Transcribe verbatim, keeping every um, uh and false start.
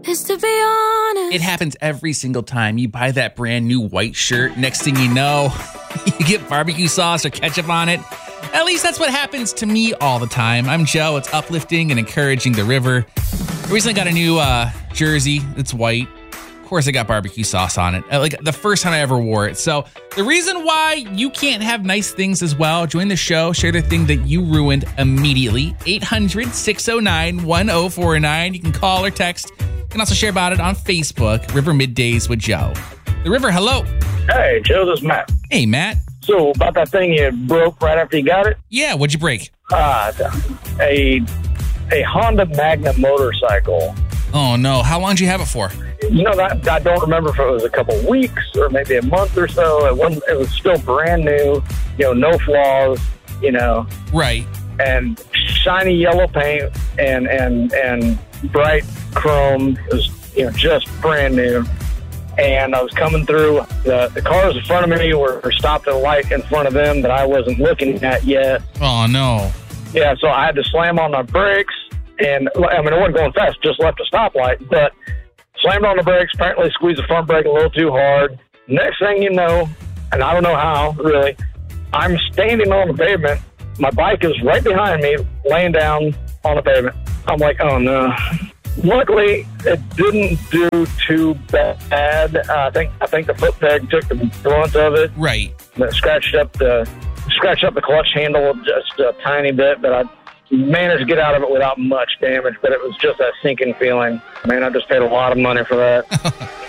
is to be honest. It happens every single time you buy that brand new white shirt. Next thing you know, you get barbecue sauce or ketchup on it. At least that's what happens to me all the time. I'm Joe. It's uplifting and encouraging the river. I recently got a new uh, jersey. It's white. Of course, I got barbecue sauce on it. Like the first time I ever wore it. So the reason why you can't have nice things as well, join the show. Share the thing that you ruined immediately. eight hundred, six oh nine, one oh four nine. You can call or text. You can also share about it on Facebook. River Middays with Joe. The River, hello. Hey, Joe, this is Matt. Hey, Matt. So about that thing you broke right after you got it? Yeah, what'd you break? Uh, a a Honda Magna motorcycle. Oh, no. How long did you have it for? You know, that I don't remember if it was a couple weeks or maybe a month or so. It wasn't. It was still brand new. You know, no flaws. You know, right? And shiny yellow paint and and and bright chrome. It was, you know, just brand new. And I was coming through. The the cars in front of me were stopped at a light in front of them that I wasn't looking at yet. Oh no! Yeah, so I had to slam on my brakes, and I mean, I wasn't going fast. Just left a stoplight, but. Slammed on the brakes, apparently squeezed the front brake a little too hard. Next thing you know, and I don't know how, really, I'm standing on the pavement. My bike is right behind me, laying down on the pavement. I'm like, oh, no. Luckily, it didn't do too bad. Uh, I think I think the foot peg took the brunt of it. Right. It scratched up the scratched up the clutch handle just a tiny bit, but I managed to get out of it without much damage, but it was just that sinking feeling. Man, I just paid a lot of money for that.